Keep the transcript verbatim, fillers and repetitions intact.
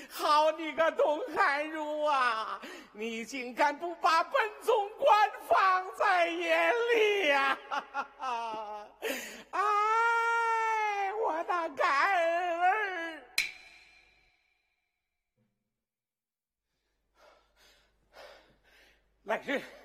好你个东汉儒啊！你竟敢不把本总管放在眼里呀、啊！哎，我的干儿！来人！